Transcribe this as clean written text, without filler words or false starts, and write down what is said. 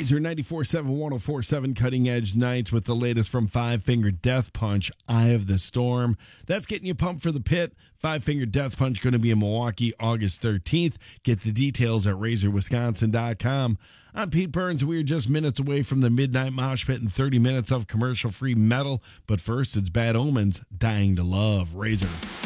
Razor 94.7, 104.7 Cutting Edge Nights with the latest from Five Finger Death Punch, Eye of the Storm. That's getting you pumped for the pit. Five Finger Death Punch going to be in Milwaukee August 13th. Get the details at razorwisconsin.com. I'm Pete Burns. We're just minutes away from the Midnight Mosh Pit and 30 minutes of commercial-free metal. But first, it's Bad Omens, Dying to Love. Razor.